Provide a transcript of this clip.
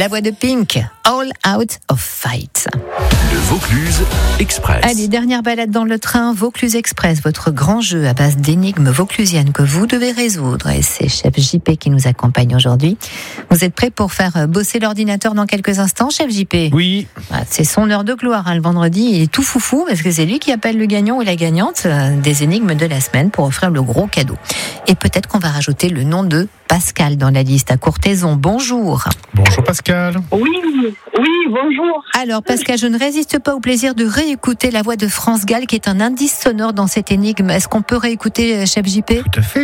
La voix de Pink, All Out of Fight. Le Vaucluse Express. Allez, dernière balade dans le train, Vaucluse Express, votre grand jeu à base d'énigmes vauclusiennes que vous devez résoudre. Et c'est Chef JP qui nous accompagne aujourd'hui. Vous êtes prêts pour faire bosser l'ordinateur dans quelques instants, Chef JP ? Oui. C'est son heure de gloire, le vendredi. Il est tout foufou parce que c'est lui qui appelle le gagnant ou la gagnante des énigmes de la semaine pour offrir le gros cadeau. Et peut-être qu'on va rajouter le nom de Pascal dans la liste à Courthézon. Bonjour. Bonjour Pascal. Oui, bonjour. Alors Pascal, je ne résiste pas au plaisir de réécouter la voix de France Gall qui est un indice sonore dans cette énigme. Est-ce qu'on peut réécouter Chef JP ? Tout à fait.